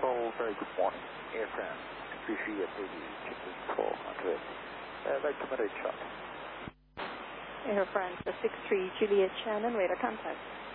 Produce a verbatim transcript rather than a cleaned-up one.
Control, very good morning. Air France, three three at eighty, Chicken four hundred. Uh, right command, shot. Air France, six three, Juliet Shannon, radar contact.